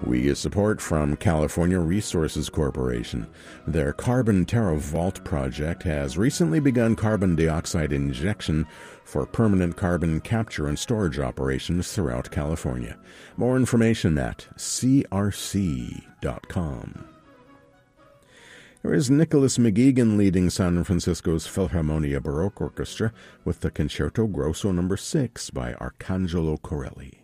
We get support from California Resources Corporation. Their Carbon Terra Vault project has recently begun carbon dioxide injection for permanent carbon capture and storage operations throughout California. More information at crc.com. There is Nicholas McGeegan leading San Francisco's Philharmonia Baroque Orchestra with the Concerto Grosso No. 6 by Arcangelo Corelli.